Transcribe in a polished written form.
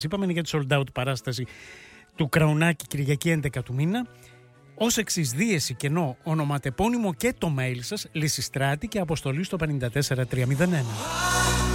Είπαμε είναι για τη sold out παράσταση του Κραουνάκη Κυριακή 11 του μήνα. Ως εξής, δίεση, κενό, ονοματεπώνυμο και το mail σας, Λυσιστράτη και αποστολή στο 54301.